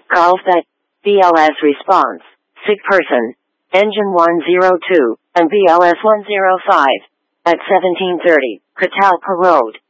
Carlsbad, BLS response, sick person, engine 102, and BLS 105, at 1730, Catalpa Road.